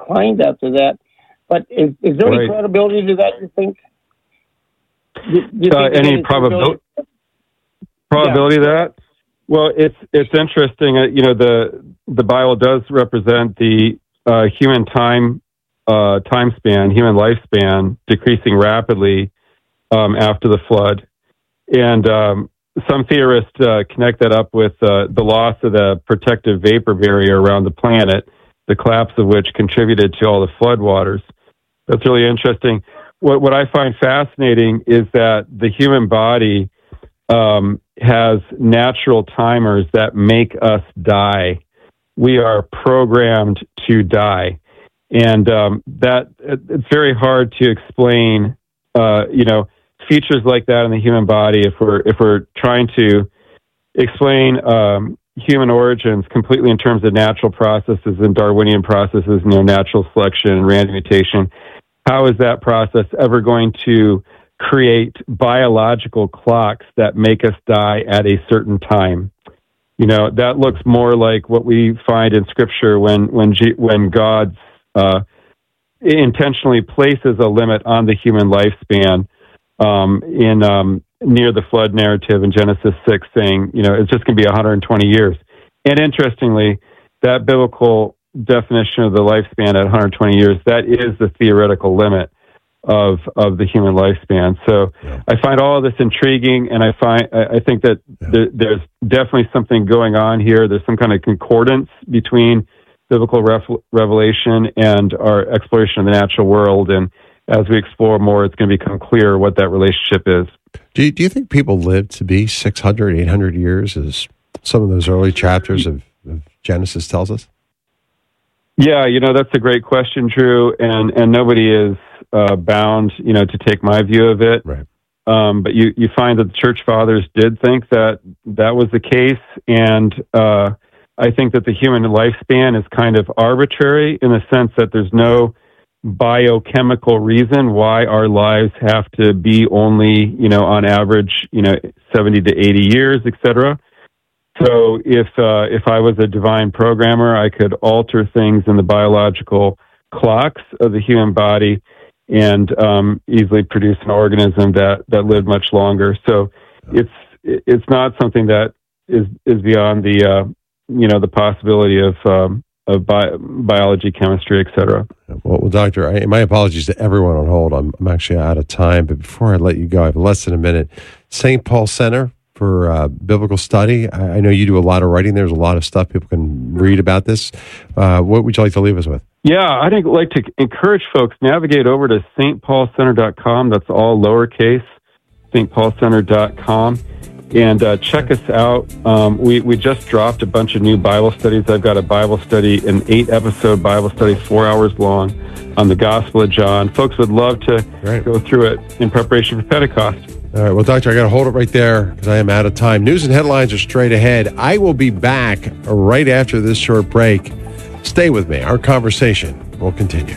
declined after that. But is there any credibility to that, you think? Any probability of that? Well, it's interesting. The Bible does represent the human time span, human lifespan, decreasing rapidly after the flood, and some theorists connect that up with the loss of the protective vapor barrier around the planet, the collapse of which contributed to all the flood waters. That's really interesting. What I find fascinating is that the human body has natural timers that make us die. We are programmed to die, and that it's very hard to explain. Features like that in the human body if we're trying to explain human origins completely in terms of natural processes and Darwinian processes, natural selection and random mutation. How is that process ever going to create biological clocks that make us die at a certain time? That looks more like what we find in Scripture when God intentionally places a limit on the human lifespan near the flood narrative in Genesis 6, saying, it's just going to be 120 years. And interestingly, that biblical definition of the lifespan at 120 years, that is the theoretical limit of the human lifespan. So I find all of this intriguing, and I think that there's definitely something going on here. There's some kind of concordance between biblical revelation and our exploration of the natural world, and as we explore more, it's going to become clear what that relationship is. Do you think people lived to be 600, 800 years, as some of those early chapters of Genesis tells us? Yeah, that's a great question, Drew, and nobody is bound, to take my view of it. Right. But you find that the church fathers did think that was the case, and I think that the human lifespan is kind of arbitrary in the sense that there's no biochemical reason why our lives have to be only, on average, 70 to 80 years, etc. So if I was a divine programmer, I could alter things in the biological clocks of the human body and easily produce an organism that lived much longer. So it's not something that is beyond the possibility of biology, chemistry, etc. Well, Doctor, my apologies to everyone on hold. I'm actually out of time, but before I let you go, I have less than a minute. St. Paul Center for Biblical Study. I know you do a lot of writing. There's a lot of stuff people can read about this. What would you like to leave us with? Yeah, I'd like to encourage folks, navigate over to stpaulcenter.com. That's all lowercase, stpaulcenter.com. And check us out. We just dropped a bunch of new Bible studies. I've got a Bible study, an 8-episode Bible study, 4 hours long, on the Gospel of John. Folks would love to go through it in preparation for Pentecost. All right. Well, Doctor, I got to hold it right there because I am out of time. News and headlines are straight ahead. I will be back right after this short break. Stay with me. Our conversation will continue.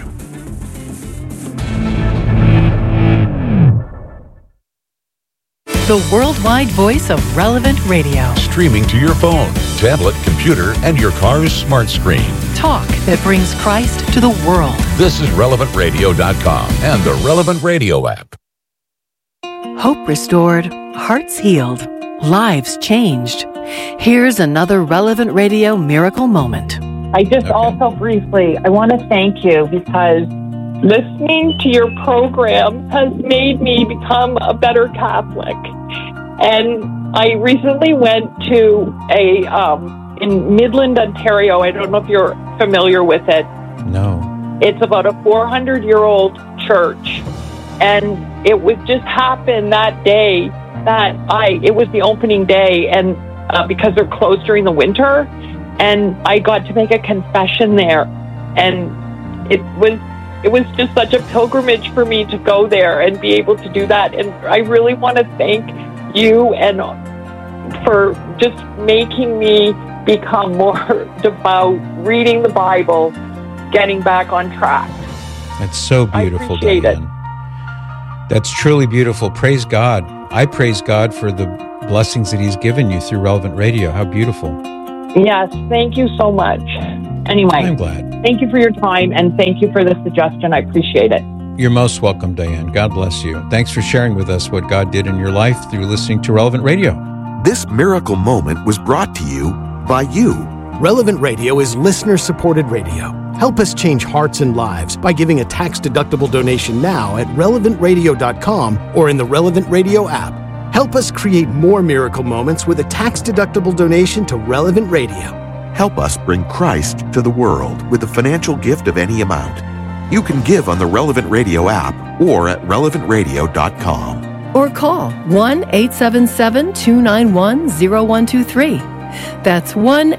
The worldwide voice of Relevant Radio. Streaming to your phone, tablet, computer, and your car's smart screen. Talk that brings Christ to the world. This is RelevantRadio.com and the Relevant Radio app. Hope restored, hearts healed, lives changed. Here's another Relevant Radio miracle moment. I just also briefly, I want to thank you because listening to your program has made me become a better Catholic. And I recently went to in Midland, Ontario. I don't know if you're familiar with it. No. It's about a 400-year-old church. And it would just happen that day that it was the opening day, and because they're closed during the winter, and I got to make a confession there. And it was just such a pilgrimage for me to go there and be able to do that. And I really want to thank you and for just making me become more devout, reading the Bible, getting back on track. That's so beautiful, I appreciate Diane. That's truly beautiful. Praise God. I praise God for the blessings that He's given you through Relevant Radio. How beautiful. Yes, thank you so much. Anyway, I'm glad. thank you for your time, and thank you for the suggestion. I appreciate it. You're most welcome, Diane. God bless you. Thanks for sharing with us what God did in your life through listening to Relevant Radio. This miracle moment was brought to you by you. Relevant Radio is listener-supported radio. Help us change hearts and lives by giving a tax-deductible donation now at relevantradio.com or in the Relevant Radio app. Help us create more miracle moments with a tax-deductible donation to Relevant Radio. Help us bring Christ to the world with a financial gift of any amount. You can give on the Relevant Radio app or at relevantradio.com. Or call 1-877-291-0123. That's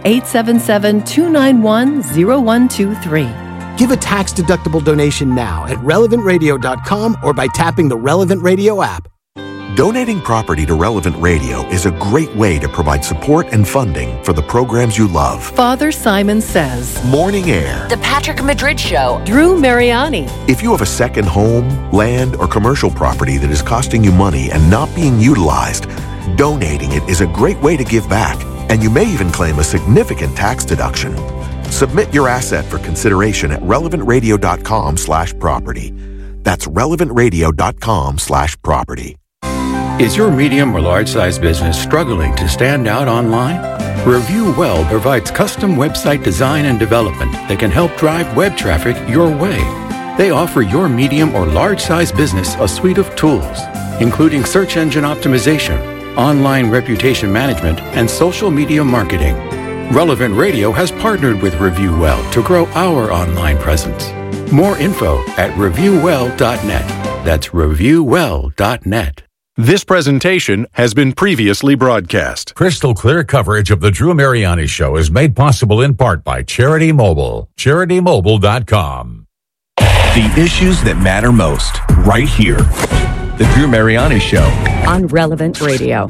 1-877-291-0123. Give a tax-deductible donation now at relevantradio.com or by tapping the Relevant Radio app. Donating property to Relevant Radio is a great way to provide support and funding for the programs you love. Father Simon Says, Morning Air, The Patrick Madrid Show, Drew Mariani. If you have a second home, land, or commercial property that is costing you money and not being utilized, donating it is a great way to give back, and you may even claim a significant tax deduction. Submit your asset for consideration at relevantradio.com/property. That's relevantradio.com/property. Is your medium or large size business struggling to stand out online? Review Well provides custom website design and development that can help drive web traffic your way. They offer your medium or large size business a suite of tools, including search engine optimization, online reputation management, and social media marketing. Relevant Radio has partnered with Review Well to grow our online presence. More info at reviewwell.net. That's reviewwell.net. This presentation has been previously broadcast. Crystal clear coverage of the Drew Mariani Show is made possible in part by Charity Mobile. CharityMobile.com. The issues that matter most, right here. The Drew Mariani Show. on Relevant Radio.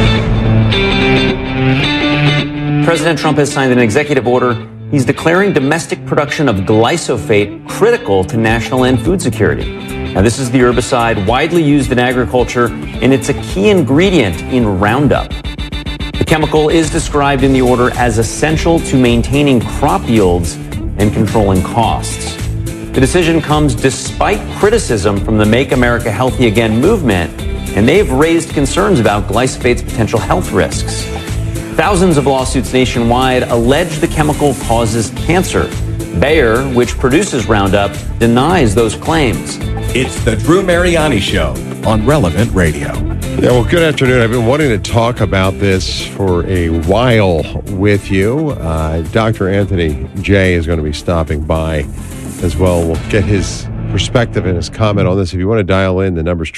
President Trump has signed an executive order. He's declaring domestic production of glyphosate critical to national and food security. Now, this is the herbicide widely used in agriculture, and it's a key ingredient in Roundup. The chemical is described in the order as essential to maintaining crop yields and controlling costs. The decision comes despite criticism from the Make America Healthy Again movement, and they've raised concerns about glyphosate's potential health risks. Thousands of lawsuits nationwide allege the chemical causes cancer. Bayer, which produces Roundup, denies those claims. It's the Drew Mariani Show on Relevant Radio. Yeah, well, good afternoon. I've been wanting to talk about this for a while with you. Dr. Anthony J. is going to be stopping by as well. We'll get his perspective and his comment on this. If you want to dial in, the number's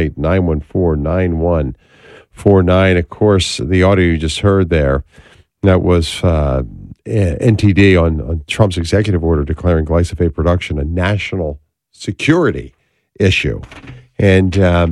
888-914-9149. Of course, the audio you just heard there, that was NTD on Trump's executive order declaring glyphosate production a national security issue. And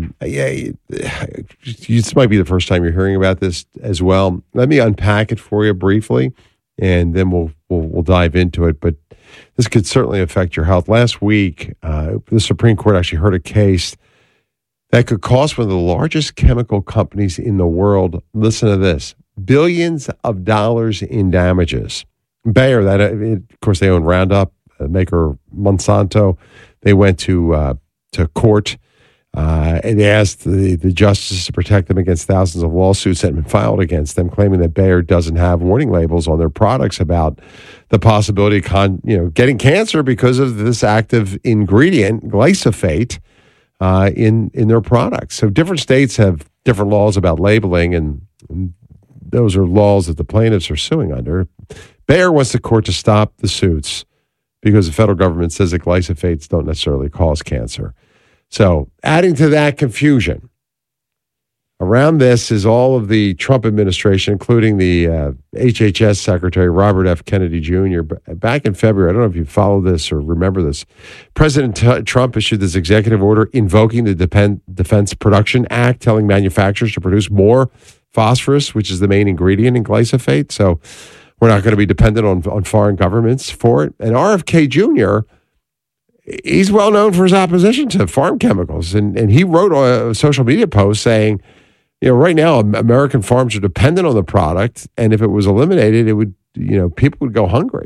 this might be the first time you're hearing about this as well. Let me unpack it for you briefly, and then we'll dive into it. But this could certainly affect your health. Last week, the Supreme Court actually heard a case that could cost one of the largest chemical companies in the world, listen to this, billions of dollars in damages. Bayer, of course, they own Roundup, maker Monsanto. They went to court, and they asked the justices to protect them against thousands of lawsuits that have been filed against them, claiming that Bayer doesn't have warning labels on their products about the possibility of getting cancer because of this active ingredient, glyphosate, in their products. So different states have different laws about labeling, and those are laws that the plaintiffs are suing under. Bayer wants the court to stop the suits because the federal government says that glyphosates don't necessarily cause cancer. So adding to that confusion, around this is all of the Trump administration, including the HHS Secretary Robert F. Kennedy Jr. Back in February, I don't know if you follow this or remember this, President Trump issued this executive order invoking the Defense Production Act, telling manufacturers to produce more phosphorus, which is the main ingredient in glyphosate. So we're not going to be dependent on foreign governments for it. And RFK Jr., he's well known for his opposition to farm chemicals. And he wrote a social media post saying, right now American farms are dependent on the product. And if it was eliminated, it would, people would go hungry.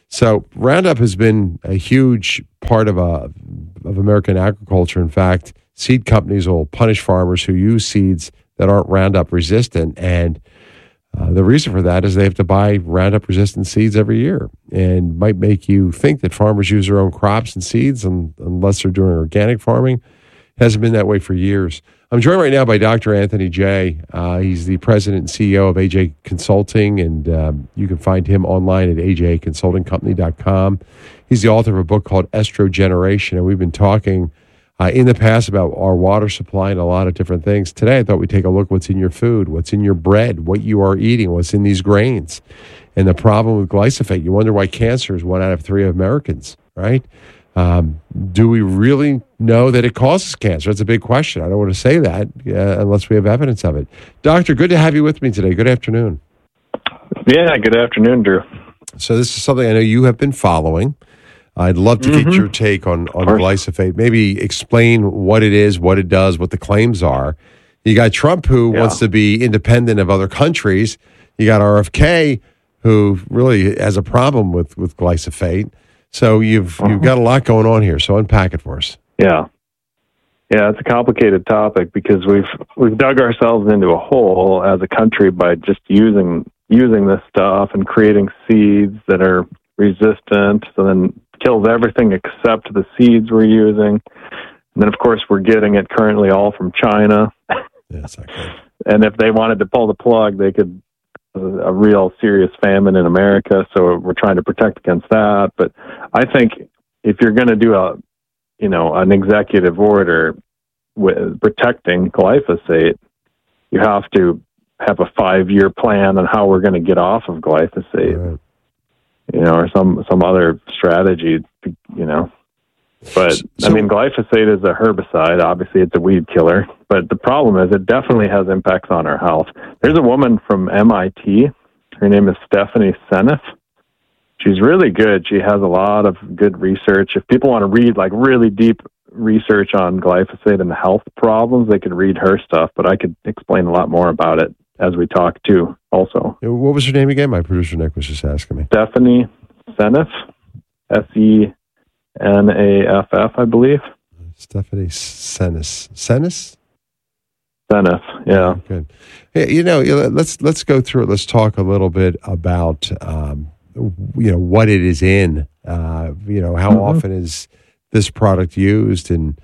So Roundup has been a huge part of American agriculture. In fact, seed companies will punish farmers who use seeds that aren't Roundup resistant, and the reason for that is they have to buy Roundup resistant seeds every year, and might make you think that farmers use their own crops and seeds unless they're doing organic farming. It hasn't been that way for years. I'm joined right now by Dr. Anthony Jay. He's the president and CEO of AJ Consulting, and you can find him online at ajconsultingcompany.com. He's the author of a book called Estrogeneration, and we've been talking in the past about our water supply and a lot of different things. Today, I thought we'd take a look at what's in your food, what's in your bread, what you are eating, what's in these grains, and the problem with glyphosate. You wonder why cancer is 1 out of 3 Americans, right? Do we really know that it causes cancer? That's a big question. I don't want to say that unless we have evidence of it. Doctor, good to have you with me today. Good afternoon. Yeah, good afternoon, Drew. So this is something I know you have been following. I'd love to get your take on glyphosate. Maybe explain what it is, what it does, what the claims are. You got Trump, who wants to be independent of other countries. You got RFK, who really has a problem with glyphosate. So you've got a lot going on here. So unpack it for us. Yeah, it's a complicated topic because we've dug ourselves into a hole as a country by just using this stuff and creating seeds that are resistant. So then kills everything except the seeds we're using. And then, of course, we're getting it currently all from China. And if they wanted to pull the plug, they could a real serious famine in America. So we're trying to protect against that. But I think if you're going to do an executive order with protecting glyphosate, you have to have a 5-year plan on how we're going to get off of glyphosate. Right. Or some other strategy, But, I mean, glyphosate is a herbicide. Obviously, it's a weed killer. But the problem is it definitely has impacts on our health. There's a woman from MIT. Her name is Stephanie Seneff. She's really good. She has a lot of good research. If people want to read, really deep research on glyphosate and the health problems, they could read her stuff. But I could explain a lot more about it as we talk, too, also. What was her name again? My producer, Nick, was just asking me. Stephanie Seneff, Senaff, I believe. Stephanie Seneff. Seneff, yeah. Good. Hey, let's go through it. Let's talk a little bit about, what it is in. How often is this product used? And,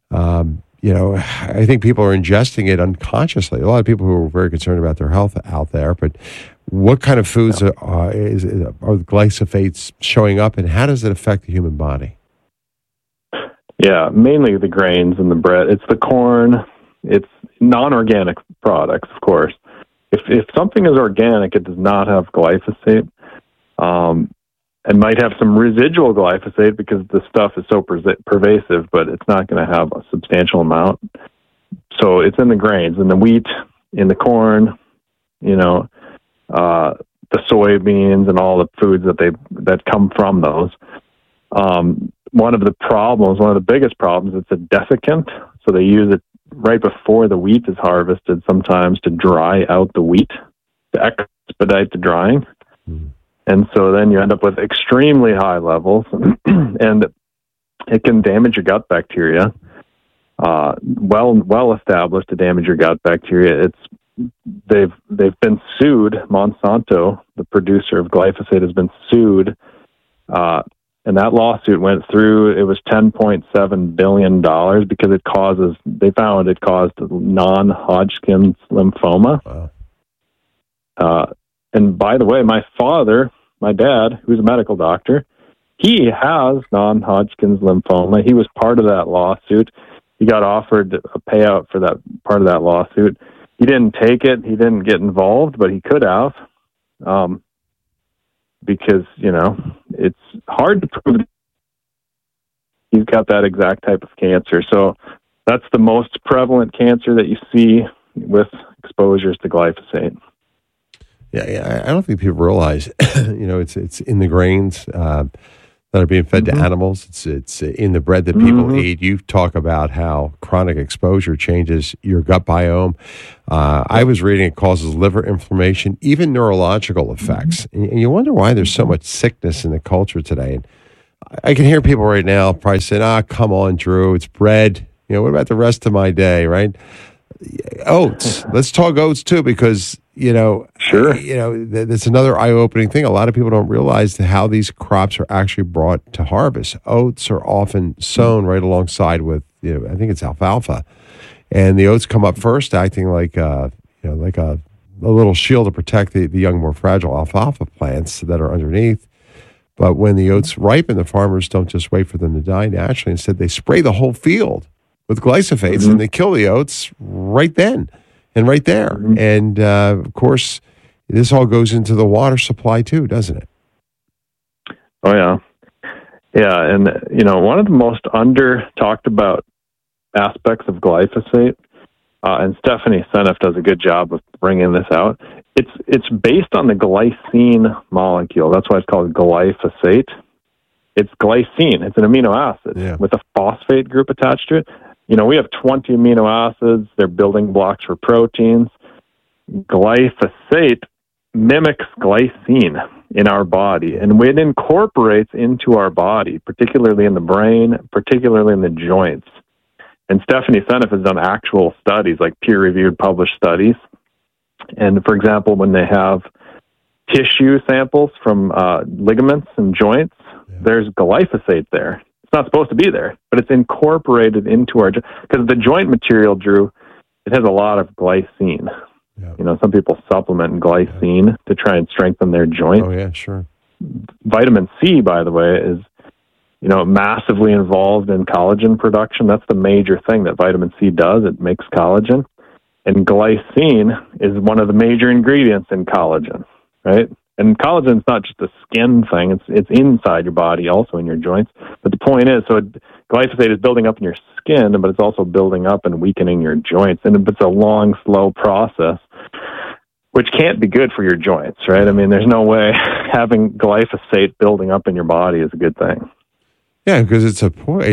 I think people are ingesting it unconsciously. A lot of people who are very concerned about their health out there. But what kind of foods are glyphosates showing up, and how does it affect the human body? Yeah, mainly the grains and the bread. It's the corn. It's non-organic products, of course. If something is organic, it does not have glyphosate. It might have some residual glyphosate because the stuff is so pervasive, but it's not going to have a substantial amount. So it's in the grains, in the wheat, in the corn, the soybeans, and all the foods that come from those. One of the biggest problems, it's a desiccant. So they use it right before the wheat is harvested, sometimes to dry out the wheat, to expedite the drying. And so then you end up with extremely high levels, and it can damage your gut bacteria. Well established to damage your gut bacteria. They've been sued. Monsanto, the producer of glyphosate, has been sued. And that lawsuit went through. It was $10.7 billion because they found it caused non-Hodgkin's lymphoma. Wow. And by the way, my dad, who's a medical doctor, he has non-Hodgkin's lymphoma. He was part of that lawsuit. He got offered a payout for that part of that lawsuit. He didn't take it. He didn't get involved, but he could have. Because, it's hard to prove he's got that exact type of cancer. So that's the most prevalent cancer that you see with exposures to glyphosate. Yeah, I don't think people realize, it's in the grains. that are being fed to animals. It's in the bread that people eat. You talk about how chronic exposure changes your gut biome. I was reading it causes liver inflammation, even neurological effects. And you wonder why there's so much sickness in the culture today. And I can hear people right now probably saying, come on, Drew, it's bread. What about the rest of my day, right? Oats. Let's talk oats too, because sure, that's another eye-opening thing. A lot of people don't realize how these crops are actually brought to harvest. Oats are often sown right alongside with, I think it's alfalfa, and the oats come up first, acting like a little shield to protect the young, more fragile alfalfa plants that are underneath. But when the oats ripen, the farmers don't just wait for them to die naturally. Instead, they spray the whole field with glyphosates, and they kill the oats right then and right there. And, of course, this all goes into the water supply too, doesn't it? Oh, yeah. Yeah, and, one of the most under-talked about aspects of glyphosate, and Stephanie Seneff does a good job of bringing this out, it's based on the glycine molecule. That's why it's called glyphosate. It's glycine. It's an amino acid with a phosphate group attached to it. We have 20 amino acids. They're building blocks for proteins. Glyphosate mimics glycine in our body, and it incorporates into our body, particularly in the brain, particularly in the joints. And Stephanie Seneff has done actual studies, like peer-reviewed published studies. And, for example, when they have tissue samples from ligaments and joints, there's glyphosate there. It's not supposed to be there, but it's incorporated into our, because the joint material, Drew, it has a lot of glycine. Yeah. Some people supplement glycine to try and strengthen their joints. Oh, yeah, sure. Vitamin C, by the way, is, massively involved in collagen production. That's the major thing that vitamin C does. It makes collagen. And glycine is one of the major ingredients in collagen, right? And collagen is not just a skin thing. It's inside your body, also in your joints. But the point is, glyphosate is building up in your skin, but it's also building up and weakening your joints. And it's a long, slow process, which can't be good for your joints, right? I mean, there's no way having glyphosate building up in your body is a good thing. Yeah, because it's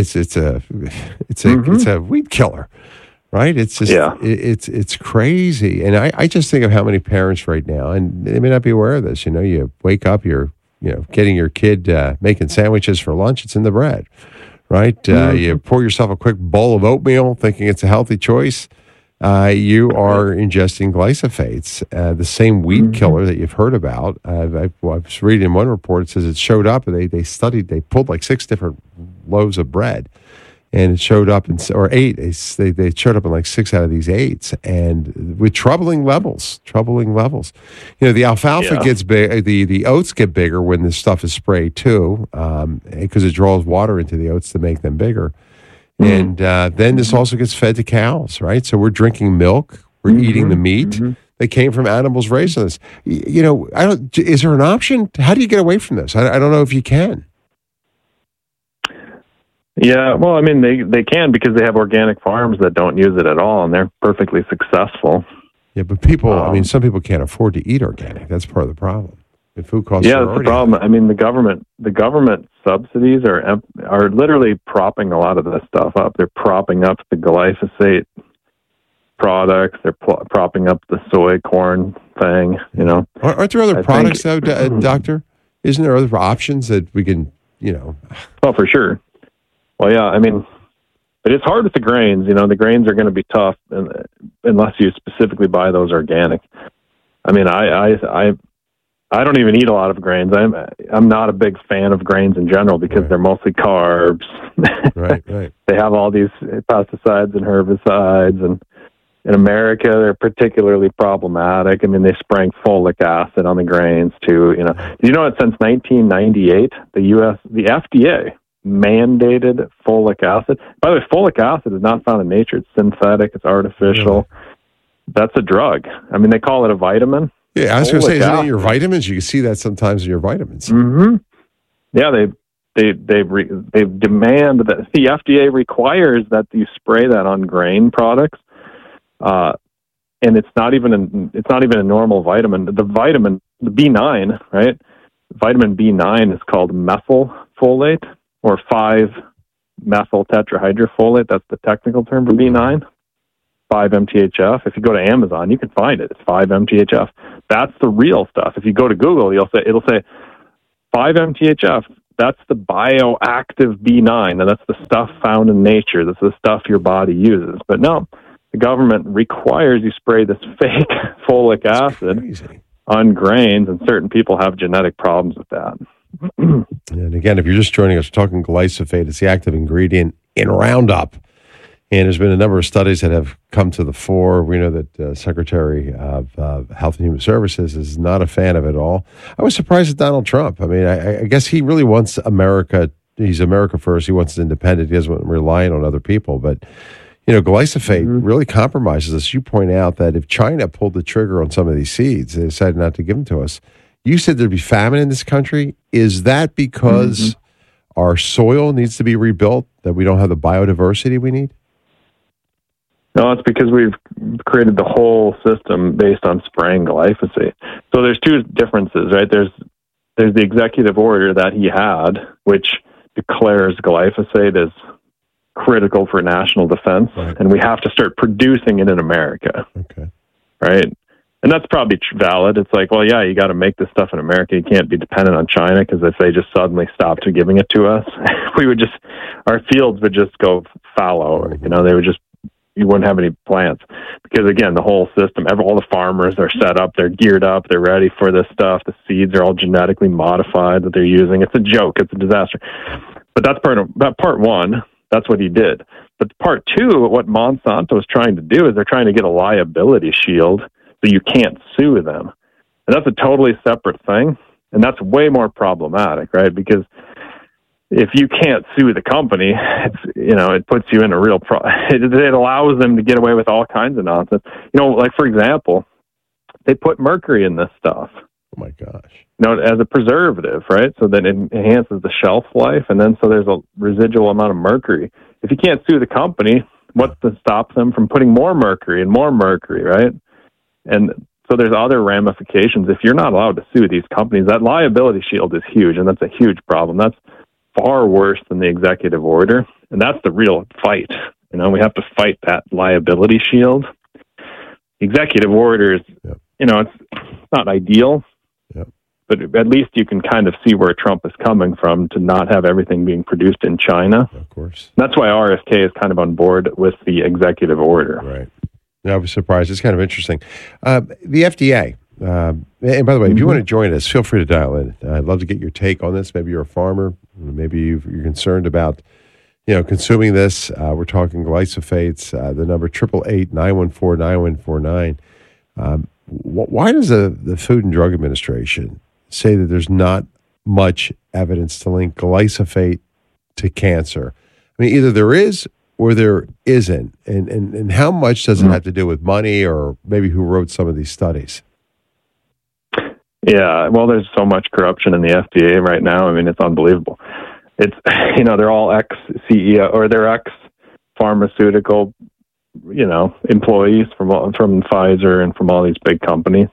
a weed killer. Right? It's just, it's crazy. And I just think of how many parents right now, and they may not be aware of this, you wake up, you're, getting your kid making sandwiches for lunch, it's in the bread, right? You pour yourself a quick bowl of oatmeal thinking it's a healthy choice. You are ingesting glyphosates, the same weed killer that you've heard about. I was reading in one report, it says it showed up, and they pulled like 6 different loaves of bread. And it showed up or 8. They showed up in like 6 out of these 8s, and with troubling levels. The alfalfa gets big. The oats get bigger when this stuff is sprayed too, because it draws water into the oats to make them bigger. And then this also gets fed to cows, right? So we're drinking milk, we're eating the meat. They came from animals raised on this. Is there an option? How do you get away from this? I don't know if you can. Yeah, well, I mean, they can, because they have organic farms that don't use it at all, and they're perfectly succccessful. Yeah, but people, some people can't afford to eat organic. That's part of the problem. The food costs. Yeah, that's the problem. I mean, the government subsidies are literally propping a lot of this stuff up. They're propping up the glyphosate products. They're propping up the soy corn thing. Aren't there other products though, Doctor? Isn't there other options that we can? Oh, for sure. Well, yeah, I mean, but it's hard with the grains. The grains are going to be tough unless you specifically buy those organic. I mean, I don't even eat a lot of grains. I'm not a big fan of grains in general because they're mostly carbs. Right. They have all these pesticides and herbicides, and in America, they're particularly problematic. I mean, they're spraying folic acid on the grains too. Do you know that since 1998, the FDA mandated folic acid? By the way, folic acid is not found in nature. It's synthetic. It's artificial. That's a drug. I mean, they call it a vitamin. Yeah, I was going to say, isn't it your vitamins? You can see that sometimes in your vitamins. Yeah, they demand that the FDA requires that you spray that on grain products, and it's not even a normal vitamin. The B9, right? Vitamin B9 is called folate, or 5-methyl tetrahydrofolate. That's the technical term for B9. 5-MTHF. If you go to Amazon, you can find it. It's 5-MTHF. That's the real stuff. If you go to Google, it'll say 5-MTHF. That's the bioactive B9. And that's the stuff found in nature. That's the stuff your body uses. But no, the government requires you spray this fake folic acid on grains, and certain people have genetic problems with that. And again, if you're just joining us, we're talking glyphosate. It's the active ingredient in Roundup. And there's been a number of studies that have come to the fore. We know that Secretary of Health and Human Services is not a fan of it all. I was surprised at Donald Trump. I mean, I guess he really wants America. He's America first. He wants it independent. He doesn't want relying on other people. But, glyphosate really compromises us. You point out that if China pulled the trigger on some of these seeds, they decided not to give them to us. You said there'd be famine in this country. Is that because our soil needs to be rebuilt, that we don't have the biodiversity we need? No, it's because we've created the whole system based on spraying glyphosate. So there's two differences, right? There's the executive order that he had, which declares glyphosate as critical for national defense, and we have to start producing it in America. Okay. Right? And that's probably valid. It's like, well, yeah, you got to make this stuff in America. You can't be dependent on China, because if they just suddenly stopped giving it to us, our fields would just go fallow. You wouldn't have any plants, because again, the whole system, all the farmers are set up, they're geared up, they're ready for this stuff. The seeds are all genetically modified that they're using. It's a joke. It's a disaster. But that's part one. That's what he did. But part two, what Monsanto is trying to do is they're trying to get a liability shield so you can't sue them. And that's a totally separate thing. And that's way more problematic, right? Because if you can't sue the company, it puts you in a real it allows them to get away with all kinds of nonsense. Like, for example, they put mercury in this stuff. Oh my gosh. As a preservative, right? So that it enhances the shelf life, and then so there's a residual amount of mercury. If you can't sue the company, what's to stop them from putting more mercury, right? And so there's other ramifications. If you're not allowed to sue these companies, that liability shield is huge, and that's a huge problem. That's far worse than the executive order, and that's the real fight. We have to fight that liability shield. The executive order is, it's not ideal, but at least you can kind of see where Trump is coming from to not have everything being produced in China. Of course. That's why RFK is kind of on board with the executive order. Right. I was surprised. It's kind of interesting. The FDA. And by the way, if you want to join us, feel free to dial in. I'd love to get your take on this. Maybe you're a farmer. Maybe you're concerned about, consuming this. We're talking glyphosates. The number 888-914-9149. Why does the Food and Drug Administration say that there's not much evidence to link glyphosate to cancer? I mean, either there is or there isn't. And how much does it have to do with money, or maybe who wrote some of these studies? Yeah, well, there's so much corruption in the FDA right now. I mean, it's unbelievable. It's, they're all ex-CEO, or they're ex-pharmaceutical, employees from Pfizer and from all these big companies.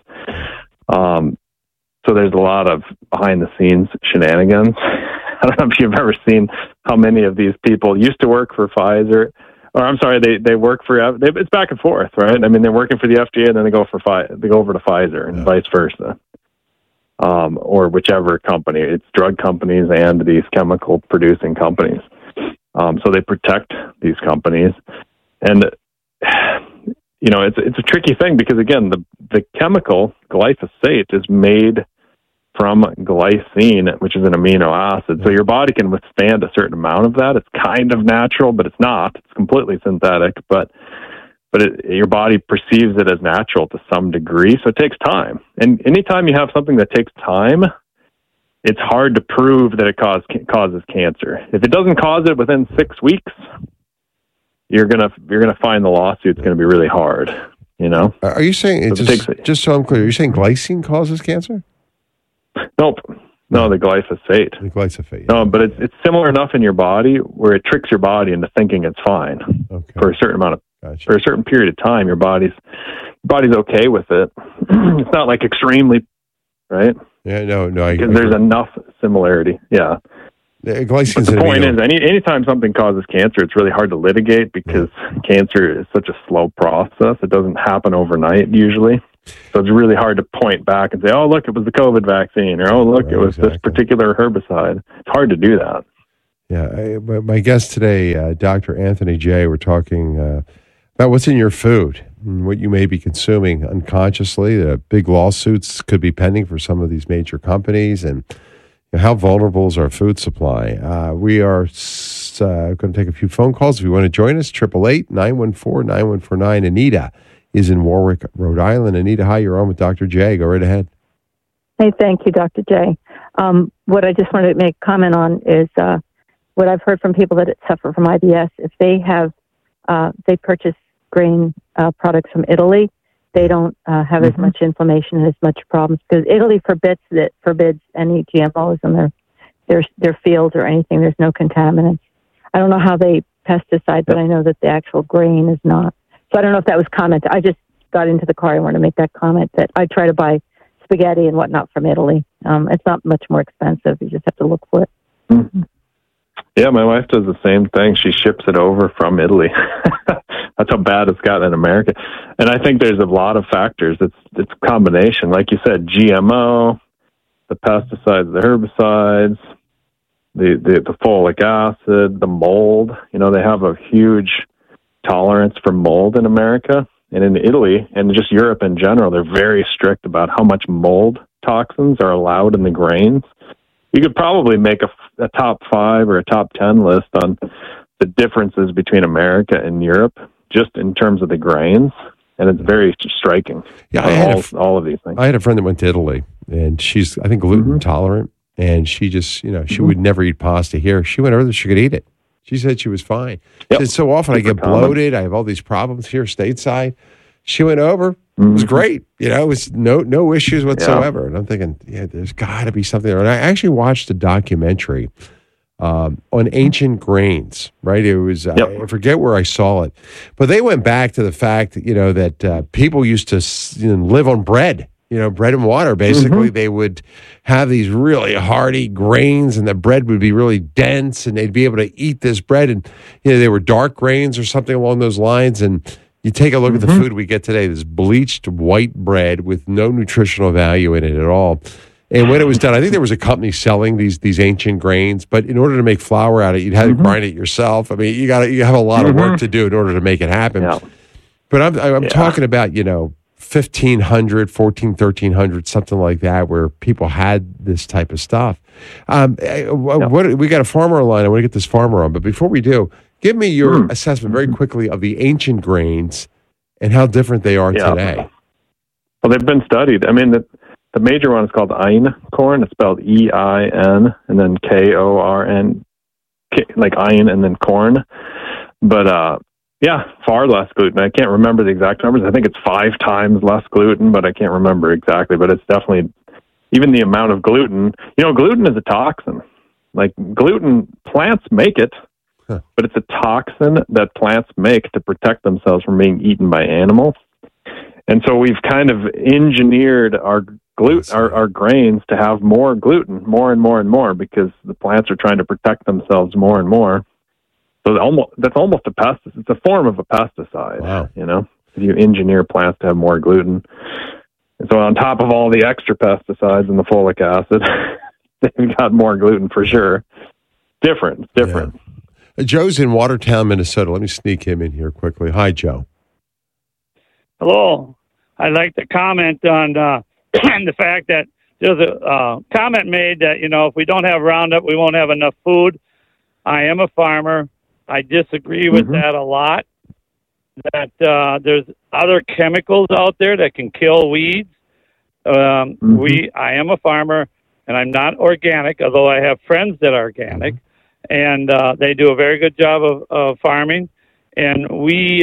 So there's a lot of behind-the-scenes shenanigans. I don't know if you've ever seen how many of these people used to work for Pfizer, or I'm sorry, they work for. It's back and forth, right? I mean, they're working for the FDA, and then they go over to Pfizer, and vice versa. Or whichever company. It's drug companies and these chemical producing companies. So they protect these companies. And, it's a tricky thing, because, again, the chemical glyphosate is made from glycine, which is an amino acid. So your body can withstand a certain amount of that. It's kind of natural, but it's not. It's completely synthetic. But your body perceives it as natural to some degree, so it takes time. And anytime you have something that takes time, it's hard to prove that it causes cancer. If it doesn't cause it within 6 weeks, you're gonna find the lawsuit's gonna be really hard. Are you saying just so I'm clear? Are you saying glycine causes cancer? Nope. No, the glyphosate. The glyphosate. No, but it's similar enough in your body where it tricks your body into thinking it's fine for a certain amount of. Gotcha. For a certain period of time, your body's okay with it. It's not like extremely, right? Yeah, no. Because there's enough similarity. Yeah. Glycin's the point is, anytime something causes cancer, it's really hard to litigate because cancer is such a slow process. It doesn't happen overnight usually. So it's really hard to point back and say, oh, look, it was the COVID vaccine, or, oh, look, it was this particular herbicide. It's hard to do that. Yeah, my guest today, Dr. Anthony J., we're talking about what's in your food and what you may be consuming unconsciously. Big lawsuits could be pending for some of these major companies, and how vulnerable is our food supply? We are going to take a few phone calls. If you want to join us, 888-914-9149. Anita is in Warwick, Rhode Island. Anita, hi, you're on with Dr. J. Go right ahead. Hey, thank you, Dr. J. What I just wanted to make a comment on is what I've heard from people that suffer from IBS. If they have, they purchase grain products from Italy, they don't have as much inflammation and as much problems, because Italy forbids any GMOs in their fields or anything. There's no contaminants. I don't know how they pesticide, but I know that the actual grain is not. So I don't know if that was commented. I just got into the car. I wanted to make that comment that I try to buy spaghetti and whatnot from Italy. It's not much more expensive. You just have to look for it. Mm-hmm. Yeah, my wife does the same thing. She ships it over from Italy. That's how bad it's gotten in America. And I think there's a lot of factors. It's a combination. Like you said, GMO, the pesticides, the herbicides, the folic acid, the mold. You know, they have a huge tolerance for mold in America. And in Italy, and just Europe in general, they're very strict about how much mold toxins are allowed in the grains. You could probably make a top 5 or a top 10 list on the differences between America and Europe, just in terms of the grains, and it's very striking. Yeah, all of these things. I had a friend that went to Italy, and she's, I think, gluten tolerant, and she just, she would never eat pasta here. She went over there, she could eat it. She said she was fine. She said, so often I get bloated, I have all these problems here stateside. She went over. It was great. It was no issues whatsoever. Yeah. And I'm thinking, there's got to be something there. And I actually watched a documentary on ancient grains, right? It was, I forget where I saw it, but they went back to the fact, that people used to live on bread, bread and water. Basically, they would have these really hearty grains, and the bread would be really dense, and they'd be able to eat this bread. And, they were dark grains or something along those lines. And you take a look at the food we get today, this bleached white bread with no nutritional value in it at all. And when it was done, I think there was a company selling these ancient grains, but in order to make flour out of it, you'd have to grind it yourself. I mean, you have a lot of work to do in order to make it happen. Yeah. But I'm talking about, 1500, 1300, something like that, where people had this type of stuff. We got a farmer online. I want to get this farmer on, but before we do, give me your assessment very quickly of the ancient grains and how different they are today. Well, they've been studied. I mean, the major one is called einkorn. It's spelled E-I-N and then K-O-R-N, like ein and then corn. But, far less gluten. I can't remember the exact numbers. I think it's 5 times less gluten, but I can't remember exactly. But it's definitely, even the amount of gluten. Gluten is a toxin. Like gluten, plants make it. But it's a toxin that plants make to protect themselves from being eaten by animals. And so we've kind of engineered our grains to have more gluten, more and more and more, because the plants are trying to protect themselves more and more. So that's almost a pesticide. It's a form of a pesticide. Wow. If you engineer plants to have more gluten. And so on top of all the extra pesticides and the folic acid, they've got more gluten for sure. It's different. Yeah. Joe's in Watertown, Minnesota. Let me sneak him in here quickly. Hi, Joe. Hello. I'd like to comment on the fact that there's a comment made that, if we don't have Roundup, we won't have enough food. I am a farmer. I disagree with that a lot, that there's other chemicals out there that can kill weeds. I am a farmer, and I'm not organic, although I have friends that are organic. And they do a very good job of farming, and we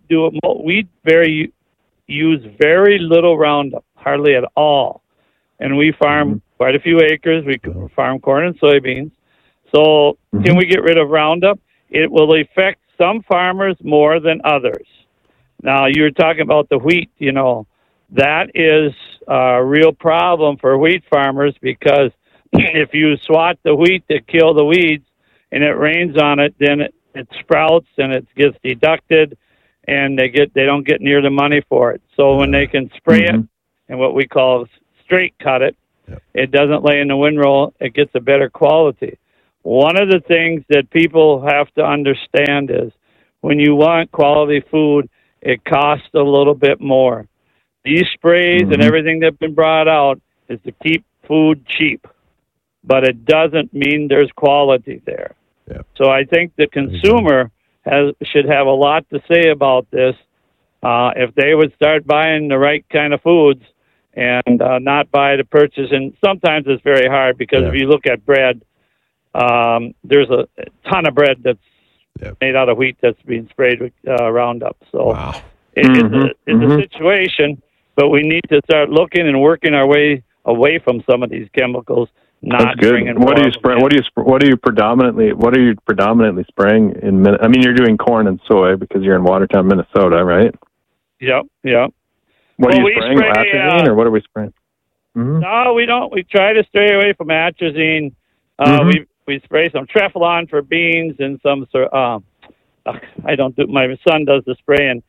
use very little Roundup, hardly at all, and we farm quite a few acres. We farm corn and soybeans. So can we get rid of Roundup? It will affect some farmers more than others. Now, you were talking about the wheat. That is a real problem for wheat farmers, because if you swat the wheat to kill the weeds and it rains on it, then it sprouts and it gets deducted, and they don't get near the money for it. So when they can spray it and what we call straight cut it, it doesn't lay in the windrow, it gets a better quality. One of the things that people have to understand is when you want quality food, it costs a little bit more. These sprays and everything that's been brought out is to keep food cheap, but it doesn't mean there's quality there. So I think the consumer should have a lot to say about this. If they would start buying the right kind of foods and not buy the purchase, and sometimes it's very hard because if you look at bread, there's a ton of bread that's made out of wheat that's being sprayed with Roundup. So it's a situation, but we need to start looking and working our way away from some of these chemicals. That's good. What are you spraying? What are you predominantly spraying in? I mean, you're doing corn and soy because you're in Watertown, Minnesota, right? Yep. What are you spraying? Atrazine, or what are we spraying? No, we don't. We try to stay away from atrazine. We spray some Treflon for beans and some. I don't do. My son does the spraying.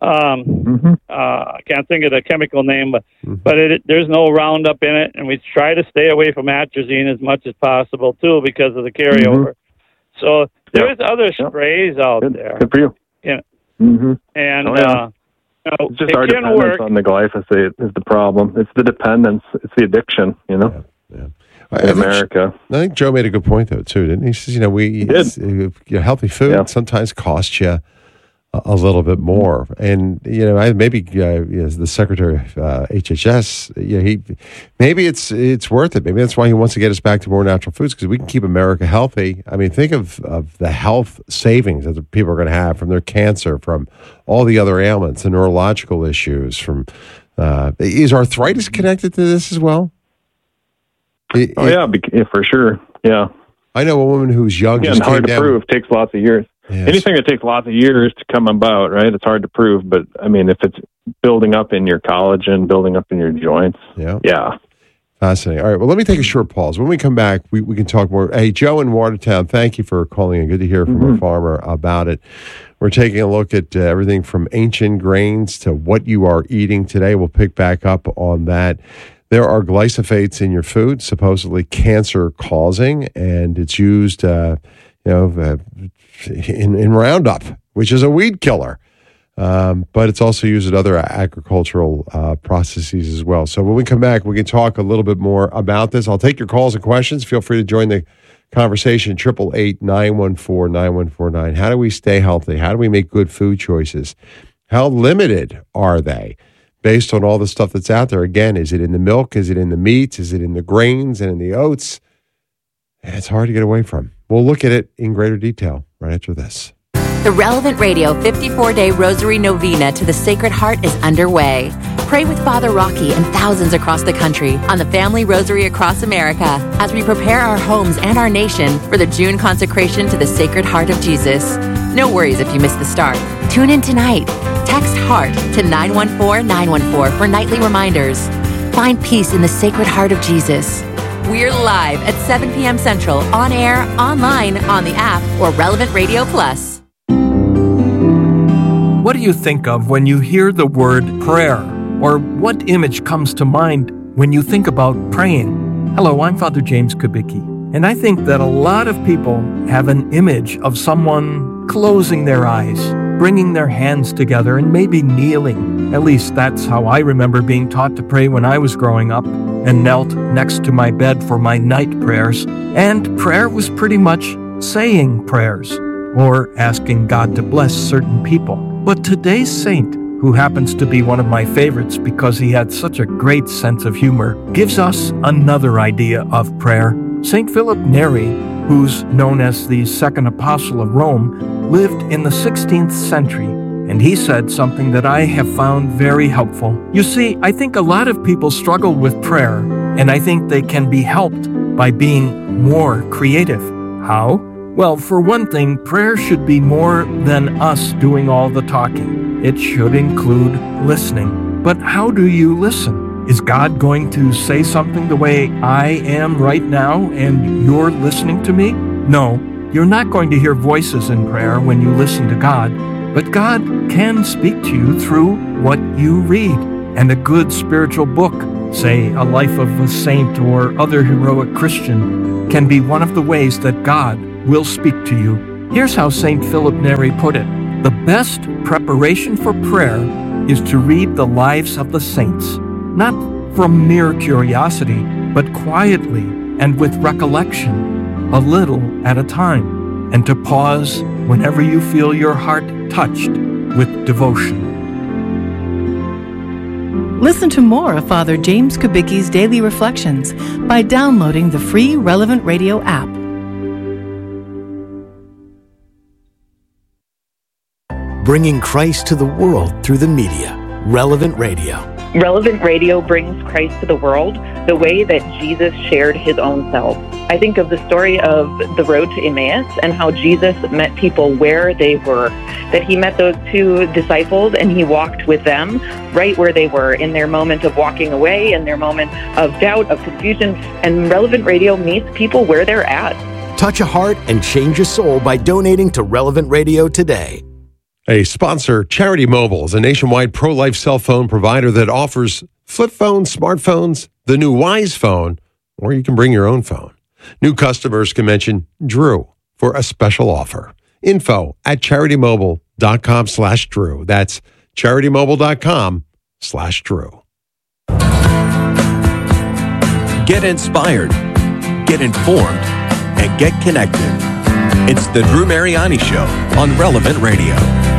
I can't think of the chemical name, but there's no Roundup in it, and we try to stay away from atrazine as much as possible too because of the carryover. So there's other sprays out there. Good for you. Yeah. And it's just our dependence on the glyphosate is the problem. It's the dependence. It's the addiction. In America. I think Joe made a good point though too, didn't he? He says, healthy food sometimes costs you a little bit more, and maybe the secretary of HHS, maybe it's worth it. Maybe that's why he wants to get us back to more natural foods, because we can keep America healthy. I mean, think of the health savings that people are going to have from their cancer, from all the other ailments, the neurological issues. From is arthritis connected to this as well? For sure. Yeah, I know a woman who's young. Just hard to prove. Takes lots of years. Yes. Anything that takes lots of years to come about, right? It's hard to prove, but I mean, if it's building up in your collagen, building up in your joints, fascinating. All right, well, let me take a short pause. When we come back, we can talk more. Hey, Joe in Watertown, thank you for calling in. Good to hear from a farmer about it. We're taking a look at everything from ancient grains to what you are eating today. We'll pick back up on that. There are glyphosates in your food, supposedly cancer-causing, and it's used, in Roundup, which is a weed killer. But it's also used in other agricultural processes as well. So when we come back, we can talk a little bit more about this. I'll take your calls and questions. Feel free to join the conversation, 888-914-9149. How do we stay healthy? How do we make good food choices? How limited are they based on all the stuff that's out there? Again, is it in the milk? Is it in the meats? Is it in the grains and in the oats? It's hard to get away from. We'll look at it in greater detail right after this. The Relevant Radio 54-Day Rosary Novena to the Sacred Heart is underway. Pray with Father Rocky and thousands across the country on the Family Rosary across America as we prepare our homes and our nation for the June consecration to the Sacred Heart of Jesus. No worries if you miss the start. Tune in tonight. Text HEART to 914-914 for nightly reminders. Find peace in the Sacred Heart of Jesus. We're live at 7 p.m. Central, on air, online, on the app, or Relevant Radio Plus. What do you think of when you hear the word prayer? Or what image comes to mind when you think about praying? Hello, I'm Father James Kubicki, and I think that a lot of people have an image of someone closing their eyes, bringing their hands together, and maybe kneeling. At least that's how I remember being taught to pray when I was growing up, and knelt next to my bed for my night prayers. And prayer was pretty much saying prayers or asking God to bless certain people. But today's saint, who happens to be one of my favorites because he had such a great sense of humor, gives us another idea of prayer. St. Philip Neri, who's known as the second apostle of Rome, lived in the 16th century, and he said something that I have found very helpful. You see, I think a lot of people struggle with prayer, and I think they can be helped by being more creative. How? Well, for one thing, prayer should be more than us doing all the talking. It should include listening. But how do you listen? Is God going to say something the way I am right now and you're listening to me? No, you're not going to hear voices in prayer when you listen to God, but God can speak to you through what you read. And a good spiritual book, say A Life of a Saint or other heroic Christian, can be one of the ways that God will speak to you. Here's how St. Philip Neri put it. The best preparation for prayer is to read the lives of the saints, not from mere curiosity, but quietly and with recollection, a little at a time, and to pause whenever you feel your heart touched with devotion. Listen to more of Father James Kubicki's Daily Reflections by downloading the free Relevant Radio app. Bringing Christ to the world through the media. Relevant Radio. Relevant Radio brings Christ to the world the way that Jesus shared his own self. I think of the story of the road to Emmaus and how Jesus met people where they were, that he met those two disciples and he walked with them right where they were in their moment of walking away, in their moment of doubt, of confusion. And Relevant Radio meets people where they're at. Touch a heart and change a soul by donating to Relevant Radio today. A sponsor, Charity Mobile, is a nationwide pro-life cell phone provider that offers flip phones, smartphones, the new Wise phone, or you can bring your own phone. New customers can mention Drew for a special offer. Info at CharityMobile.com/Drew. That's CharityMobile.com/Drew. Get inspired, get informed, and get connected. It's the Drew Mariani Show on Relevant Radio.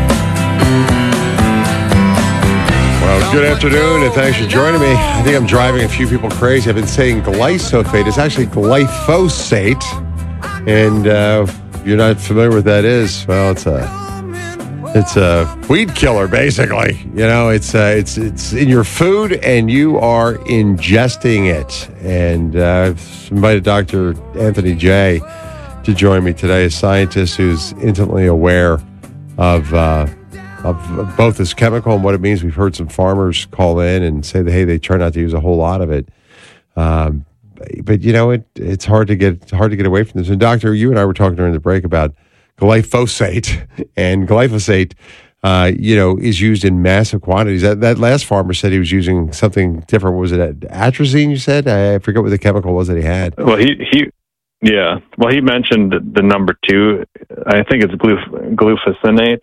Well, good afternoon, and thanks for joining me. I think I'm driving a few people crazy. I've been saying glyphosate. It's actually glyphosate. And if you're not familiar with what that is, well, it's a weed killer, basically. You know, it's in your food, and you are ingesting it. And I've invited Dr. Anthony Jay to join me today, a scientist who's intimately aware of both this chemical and what it means. We've heard some farmers call in and say that, hey, they try not to use a whole lot of it. But you know, it's hard to get away from this. And Doctor, you and I were talking during the break about glyphosate, and glyphosate, is used in massive quantities. That last farmer said he was using something different. What was it atrazine? You said? I forget what the chemical was that he had. Well, he mentioned the number 2. I think it's glufosinate,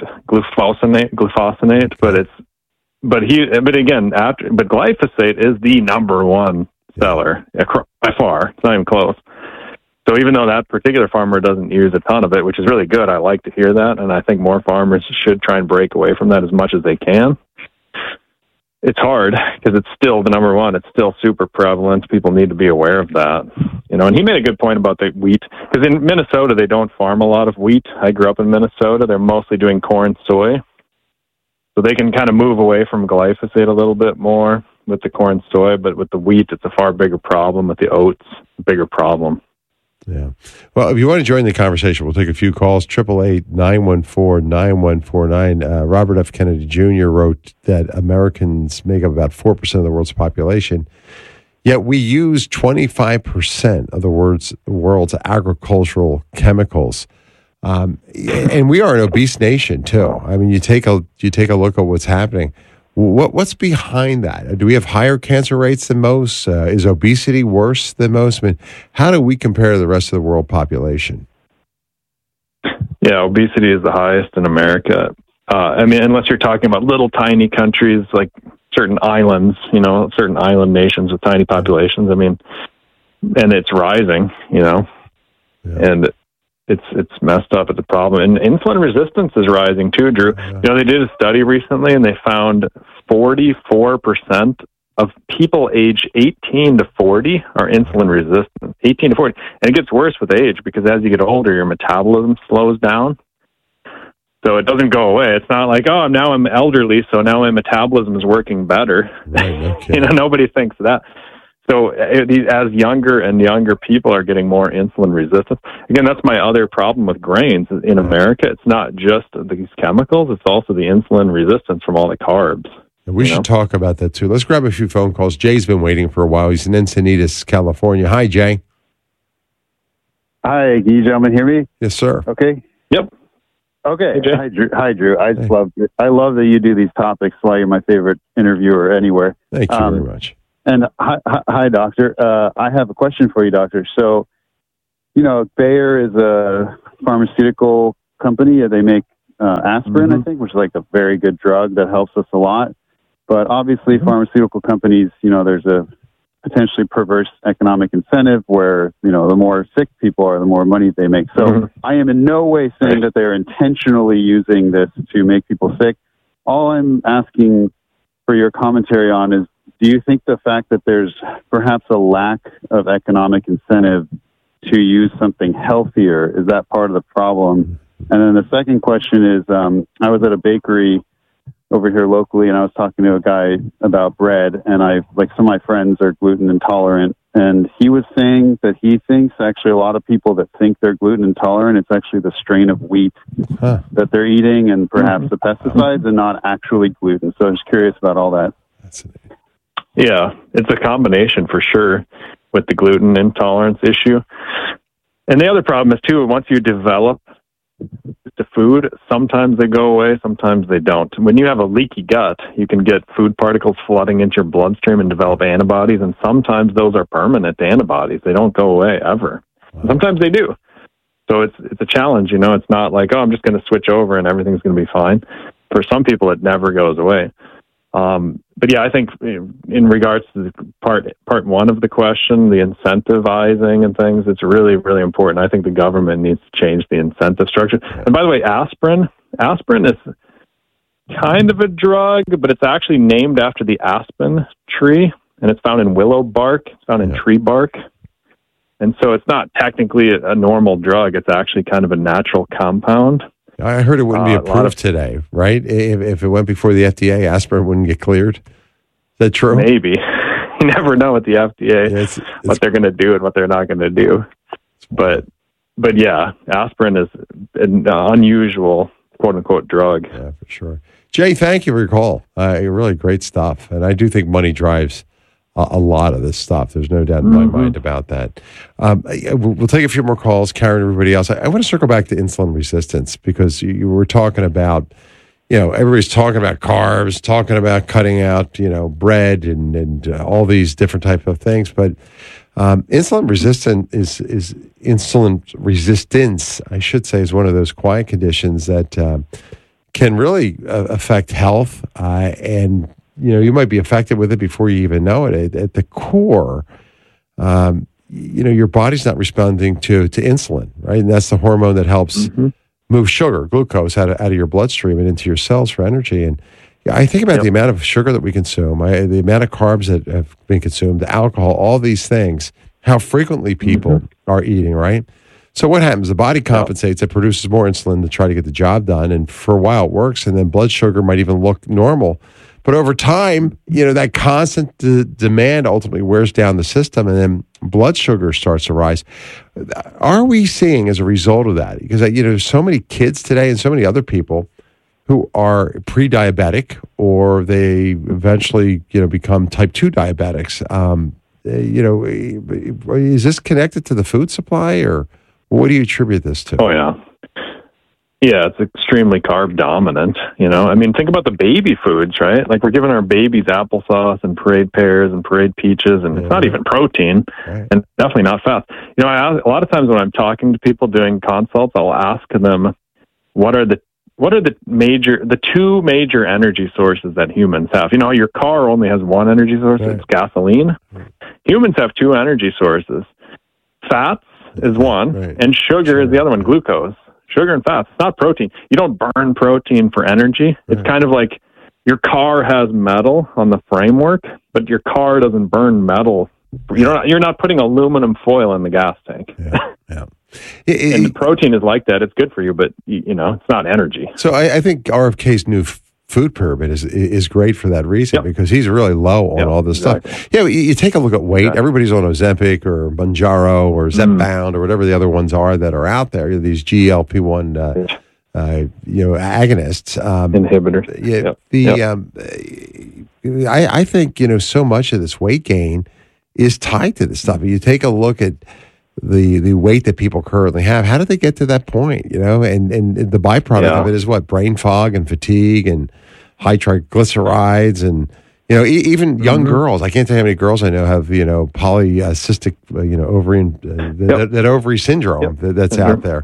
but glyphosate is the number 1 seller by far. It's not even close. So even though that particular farmer doesn't use a ton of it, which is really good, I like to hear that, and I think more farmers should try and break away from that as much as they can. It's hard because it's still the number 1. It's still super prevalent. People need to be aware of that. And he made a good point about the wheat, because in Minnesota, they don't farm a lot of wheat. I grew up in Minnesota. They're mostly doing corn, soy. So they can kind of move away from glyphosate a little bit more with the corn, soy, but with the wheat, it's a far bigger problem. With the oats, a bigger problem. Yeah. Well, if you want to join the conversation, we'll take a few calls. 888-914-9149. Robert F. Kennedy Jr. wrote that Americans make up about 4% of the world's population, yet we use 25% of the world's agricultural chemicals. And we are an obese nation, too. I mean, you take a look at what's happening. What's behind that? Do we have higher cancer rates than most? Is obesity worse than most? I mean, how do we compare to the rest of the world population? Yeah, obesity is the highest in America. Unless you're talking about little tiny countries like certain islands, certain island nations with tiny populations. And it's rising, and it's messed up. It's a problem. And insulin resistance is rising too, Drew. They did a study recently and they found 44% of people age 18 to 40 are insulin resistant. 18 to 40. And it gets worse with age because as you get older, your metabolism slows down. So it doesn't go away. It's not like, now I'm elderly, so now my metabolism is working better. Right, okay. Nobody thinks that. So as younger and younger people are getting more insulin resistant, again, that's my other problem with grains in America. It's not just these chemicals; it's also the insulin resistance from all the carbs. And we should talk about that too. Let's grab a few phone calls. Jay's been waiting for a while. He's in Encinitas, California. Hi, Jay. Hi, can you gentlemen hear me? Yes, sir. Okay. Yep. Okay. Hey, Jay. Hi, Drew. I just love it. I love that you do these topics. Why you're my favorite interviewer anywhere. Thank you very much. And hi, Doctor. I have a question for you, Doctor. So, Bayer is a pharmaceutical company. They make aspirin, I think, which is like a very good drug that helps us a lot. But obviously, pharmaceutical companies, there's a potentially perverse economic incentive where, the more sick people are, the more money they make. So I am in no way saying that they're intentionally using this to make people sick. All I'm asking for your commentary on is, do you think the fact that there's perhaps a lack of economic incentive to use something healthier, is that part of the problem? And then the second question is, I was at a bakery over here locally, and I was talking to a guy about bread, and some of my friends are gluten intolerant, and he was saying that he thinks actually a lot of people that think they're gluten intolerant, it's actually the strain of wheat that they're eating and perhaps the pesticides and not actually gluten. So I'm just curious about all that. Yeah, it's a combination for sure with the gluten intolerance issue. And the other problem is, too, once you develop the food, sometimes they go away, sometimes they don't. When you have a leaky gut, you can get food particles flooding into your bloodstream and develop antibodies, and sometimes those are permanent antibodies. They don't go away ever. Sometimes they do. So it's a challenge, It's not like, I'm just going to switch over and everything's going to be fine. For some people, it never goes away. But yeah, I think in regards to the part one of the question, the incentivizing and things, it's really, really important. I think the government needs to change the incentive structure. And by the way, aspirin is kind of a drug, but it's actually named after the aspen tree, and it's found in willow bark. It's found in tree bark. And so it's not technically a normal drug. It's actually kind of a natural compound. I heard it wouldn't be approved today, right? If it went before the FDA, aspirin wouldn't get cleared. Is that true? Maybe. You never know with the FDA, what they're going to do and what they're not going to do. But yeah, aspirin is an unusual, quote-unquote, drug. Yeah, for sure. Jay, thank you for your call. Really great stuff. And I do think money drives a lot of this stuff. There's no doubt in my mind about that. We'll take a few more calls, Karen, everybody else. I want to circle back to insulin resistance because you were talking about, everybody's talking about carbs, talking about cutting out, bread and all these different type of things. But insulin resistance, I should say, is one of those quiet conditions that can really affect health and you might be affected with it before you even know it. At the core, your body's not responding to insulin, right? And that's the hormone that helps move sugar, glucose, out of your bloodstream and into your cells for energy. And I think about the amount of sugar that we consume, the amount of carbs that have been consumed, the alcohol, all these things, how frequently people are eating, right? So what happens? The body compensates. It produces more insulin to try to get the job done. And for a while it works. And then blood sugar might even look normal. But over time, that constant demand ultimately wears down the system, and then blood sugar starts to rise. Are we seeing as a result of that? Because there's so many kids today and so many other people who are pre-diabetic, or they eventually become type 2 diabetics. Is this connected to the food supply, or what do you attribute this to? Oh yeah. Yeah, it's extremely carb dominant. I mean, think about the baby foods, right? Like we're giving our babies applesauce and parade pears and parade peaches, and it's not even protein, and definitely not fat. A lot of times when I'm talking to people doing consults, I'll ask them, what are the two major energy sources that humans have? Your car only has one energy source, it's gasoline. Humans have two energy sources. Fats is one, and sugar is the other one, glucose. Sugar and fats. It's not protein. You don't burn protein for energy. It's kind of like your car has metal on the framework, but your car doesn't burn metal. You're not putting aluminum foil in the gas tank. And the protein is like that. It's good for you, but it's not energy. So I think RFK's new food pyramid is great for that reason, because he's really low on all this stuff. Yeah, you take a look at weight. Everybody's on Ozempic or Mounjaro or Zepbound or whatever the other ones are that are out there. These GLP-1 agonists, inhibitors. I think, so much of this weight gain is tied to this stuff. You take a look at the weight that people currently have. How did they get to that point? And the byproduct of it is what? Brain fog and fatigue and high triglycerides and even young girls. I can't tell you how many girls I know have polycystic ovarian that ovary syndrome that's out there.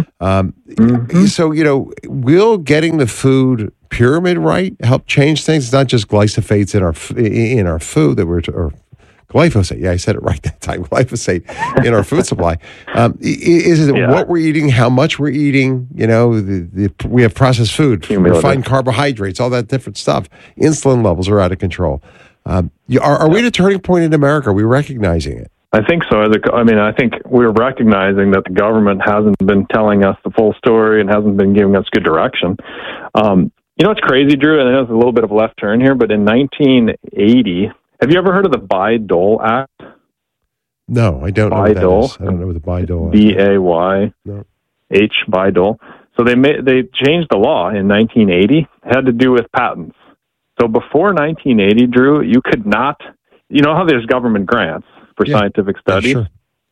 So will getting the food pyramid right help change things? It's not just glyphosates in our food that or glyphosate. Yeah, I said it right that time. Glyphosate in our food supply. Is it what we're eating, how much we're eating? We have processed food, refined carbohydrates, all that different stuff. Insulin levels are out of control. Are we at a turning point in America? Are we recognizing it? I think so. I think we're recognizing that the government hasn't been telling us the full story and hasn't been giving us good direction. It's crazy, Drew, and I know it's a little bit of a left turn here, but in 1980, have you ever heard of the Bayh-Dole Act? No, I don't know what that is. I don't know what the Bayh-Dole Act is. B-A-Y-H, Bayh-Dole. So they changed the law in 1980. It had to do with patents. So before 1980, Drew, you could not, how there's government grants for scientific studies? Sure.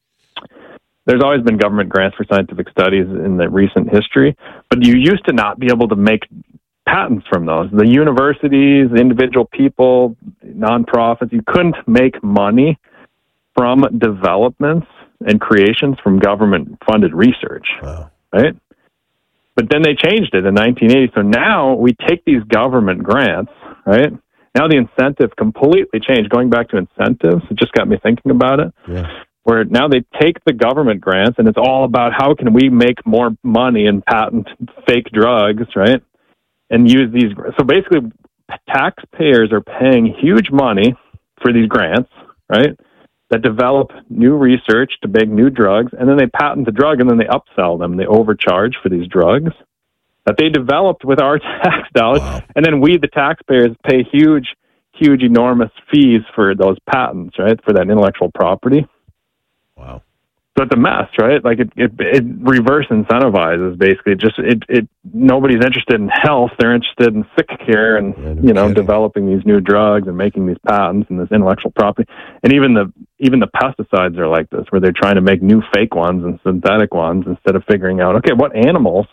There's always been government grants for scientific studies in the recent history, but you used to not be able to make patents from those. The universities, the individual people, nonprofits, you couldn't make money from developments and creations from government-funded research, right? But then they changed it in 1980. So now we take these government grants, right? Now the incentive completely changed. Going back to incentives, it just got me thinking about it. Yeah. Where now they take the government grants and it's all about how can we make more money and patent fake drugs, right? And use these. So basically, taxpayers are paying huge money for these grants, right? That develop new research to make new drugs, and then they patent the drug, and then they upsell them. They overcharge for these drugs that they developed with our tax dollars, and then we, the taxpayers, pay huge, enormous fees for those patents, right? For that intellectual property. Wow. So it's a mess, right? Like it reverse incentivizes basically. Nobody's interested in health; they're interested in sick care and developing these new drugs and making these patents and this intellectual property. And even the pesticides are like this, where they're trying to make new fake ones and synthetic ones instead of figuring out what animals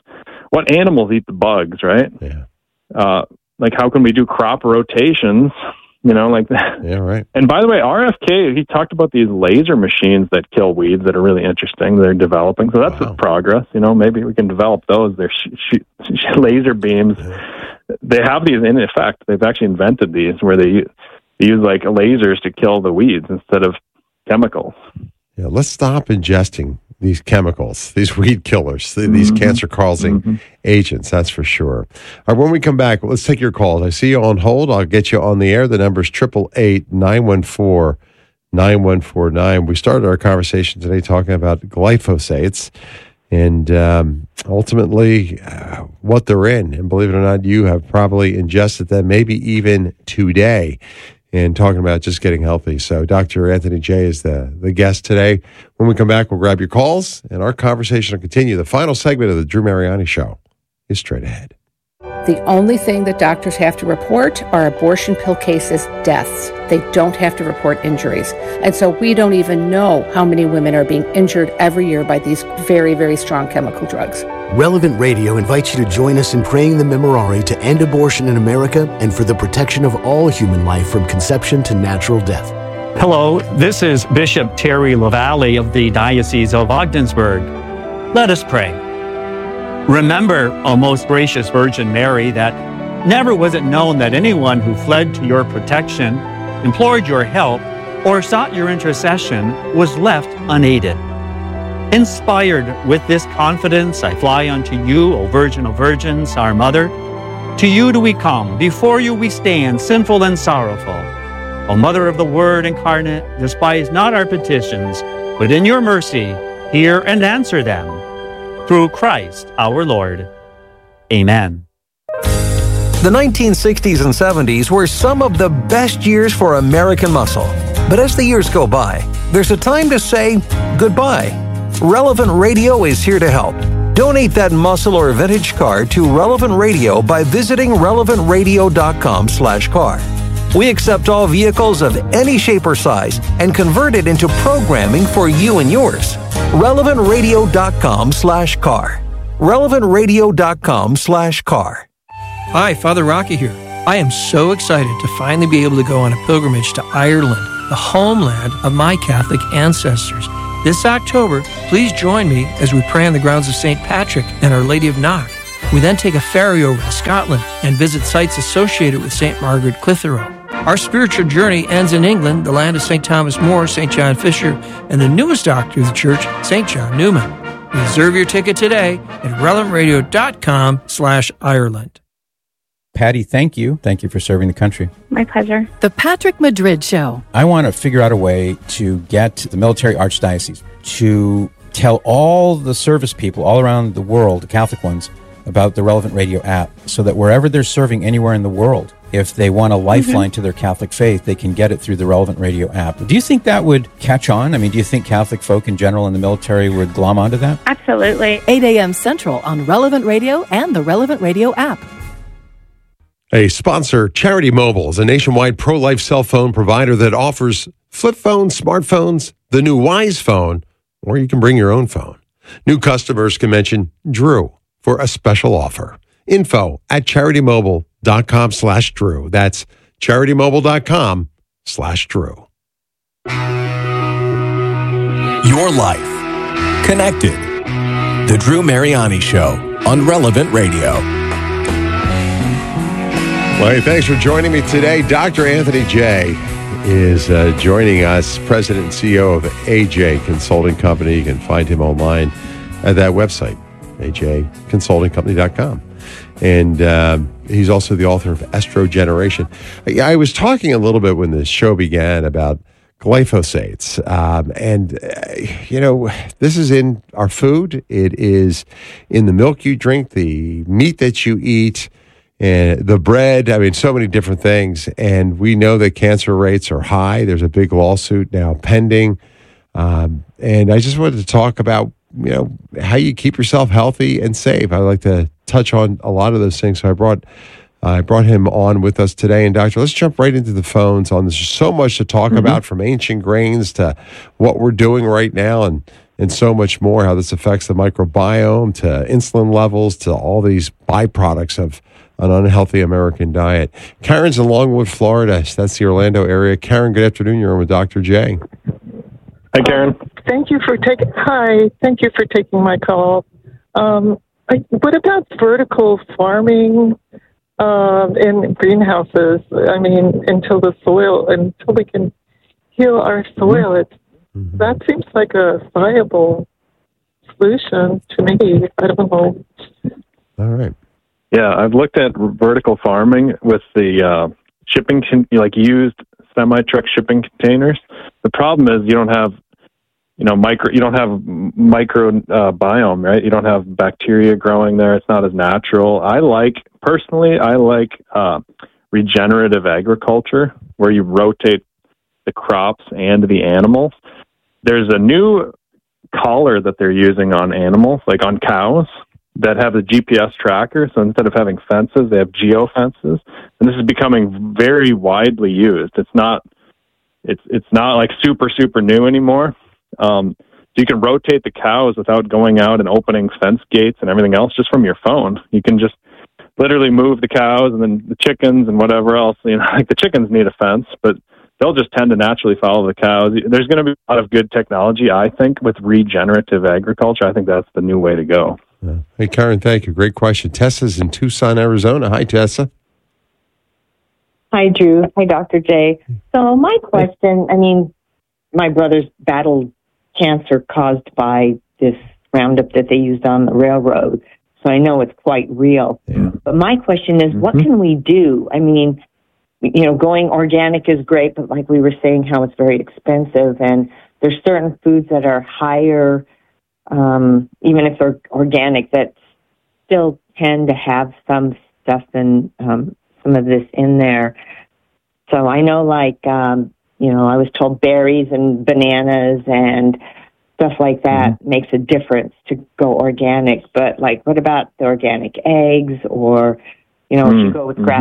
eat the bugs, right? Yeah. Like how can we do crop rotations? Like that. Yeah, right. And by the way, RFK, he talked about these laser machines that kill weeds that are really interesting. They're developing. So that's progress. Maybe we can develop those. They're laser beams. Yeah. They have these in effect. They've actually invented these where they use like lasers to kill the weeds instead of chemicals. Yeah, let's stop ingesting these chemicals, these weed killers, these cancer-causing agents, that's for sure. All right, when we come back, let's take your calls. I see you on hold. I'll get you on the air. The number is 888-914-9149. We started our conversation today talking about glyphosates and ultimately what they're in. And believe it or not, you have probably ingested them, maybe even today, and talking about just getting healthy. So Dr. Anthony Jay is the guest today. When we come back, we'll grab your calls, and our conversation will continue. The final segment of the Drew Mariani Show is straight ahead. The only thing that doctors have to report are abortion pill cases, deaths. They don't have to report injuries. And so we don't even know how many women are being injured every year by these very, very strong chemical drugs. Relevant Radio invites you to join us in praying the Memorare to end abortion in America and for the protection of all human life from conception to natural death. Hello, this is Bishop Terry LaValle of the Diocese of Ogdensburg. Let us pray. Remember, O most gracious Virgin Mary, that never was it known that anyone who fled to your protection, implored your help, or sought your intercession was left unaided. Inspired with this confidence, I fly unto you, O Virgin of Virgins, our Mother. To you do we come, before you we stand, sinful and sorrowful. O Mother of the Word incarnate, despise not our petitions, but in your mercy hear and answer them. Through Christ our Lord. Amen. The 1960s and 70s were some of the best years for American muscle. But as the years go by, there's a time to say goodbye. Relevant Radio is here to help. Donate that muscle or vintage car to Relevant Radio by visiting relevantradio.com/car. We accept all vehicles of any shape or size and convert it into programming for you and yours. RelevantRadio.com/car. RelevantRadio.com/car. Hi, Father Rocky here. I am so excited to finally be able to go on a pilgrimage to Ireland, the homeland of my Catholic ancestors. This October, please join me as we pray on the grounds of St. Patrick and Our Lady of Knock. We then take a ferry over to Scotland and visit sites associated with St. Margaret Clitheroe. Our spiritual journey ends in England, the land of St. Thomas More, St. John Fisher, and the newest doctor of the church, St. John Newman. Reserve your ticket today at relevantradio.com/Ireland. Patty, thank you. Thank you for serving the country. My pleasure. The Patrick Madrid Show. I want to figure out a way to get the military archdiocese to tell all the service people all around the world, the Catholic ones, about the Relevant Radio app so that wherever they're serving anywhere in the world, if they want a lifeline to their Catholic faith, they can get it through the Relevant Radio app. Do you think that would catch on? I mean, do you think Catholic folk in general in the military would glom onto that? Absolutely. 8 a.m. Central on Relevant Radio and the Relevant Radio app. A sponsor, Charity Mobile, is a nationwide pro-life cell phone provider that offers flip phones, smartphones, the new Wise phone, or you can bring your own phone. New customers can mention Drew for a special offer. Info at CharityMobile.com/Drew. That's CharityMobile.com/Drew. Your life. Connected. The Drew Mariani Show on Relevant Radio. Well, hey, thanks for joining me today. Dr. Anthony J. is joining us, President and CEO of AJ Consulting Company. You can find him online at that website, ajconsultingcompany.com. And he's also the author of Estrogeneration. I was talking a little bit when the show began about glyphosates. This is in our food. It is in the milk you drink, the meat that you eat, and the bread. I mean, so many different things. And we know that cancer rates are high. There's a big lawsuit now pending. And I just wanted to talk about, how you keep yourself healthy and safe. I like to touch on a lot of those things. So I brought him on with us today. And Doctor, let's jump right into the phones on this. There's so much to talk about, from ancient grains to what we're doing right now and so much more, how this affects the microbiome, to insulin levels, to all these byproducts of an unhealthy American diet. Karen's in Longwood, Florida. That's the Orlando area. Karen, good afternoon. You're on with Dr. J. Hi, Karen. Thank you for taking my call. What about vertical farming in greenhouses? I mean, until we can heal our soil, that seems like a viable solution to me. I don't know. All right. Yeah, I've looked at vertical farming with the shipping, used semi-truck shipping containers. The problem is you don't have, microbiome, right? You don't have bacteria growing there. It's not as natural. I like regenerative agriculture, where you rotate the crops and the animals. There's a new collar that they're using on animals, like on cows, that have a GPS tracker. So instead of having fences, they have geo-fences. And this is becoming very widely used. It's not like super, super new anymore. So you can rotate the cows without going out and opening fence gates and everything else just from your phone. You can just literally move the cows and then the chickens and whatever else. Like the chickens need a fence, but they'll just tend to naturally follow the cows. There's going to be a lot of good technology, I think, with regenerative agriculture. I think that's the new way to go. Hey, Karen, thank you. Great question. Tessa's in Tucson, Arizona. Hi, Tessa. Hi, Drew. Hi, Dr. J. So my question, my brother's battled cancer caused by this Roundup that they used on the railroad. So I know it's quite real. Yeah. But my question is, what can we do? Going organic is great, but like we were saying, how it's very expensive. And there's certain foods that are higher, even if they're organic, that still tend to have some stuff and some of this in there. So I know, I was told berries and bananas and stuff like that makes a difference to go organic. But, what about the organic eggs, or, if you go with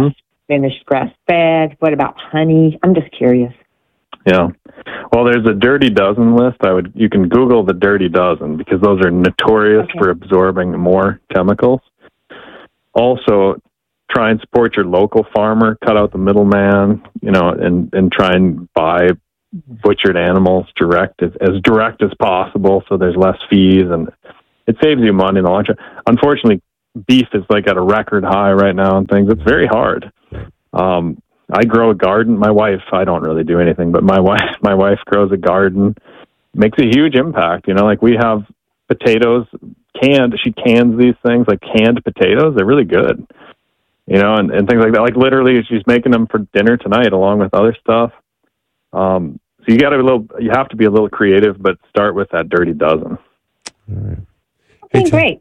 finished grass-fed? What about honey? I'm just curious. Yeah. Well, there's a Dirty Dozen list. You can Google the Dirty Dozen because those are notorious for absorbing more chemicals. Also, try and support your local farmer, cut out the middleman, and try and buy butchered animals as direct as possible so there's less fees, and it saves you money in the long term. Unfortunately, beef is like at a record high right now and things. It's very hard. I grow a garden. My wife, I don't really do anything, but my wife grows a garden, makes a huge impact. Like we have potatoes canned. She cans these things, like canned potatoes. They're really good, and things like that. Like literally she's making them for dinner tonight along with other stuff. So you have to be a little creative, but start with that Dirty Dozen. All right. Okay, great.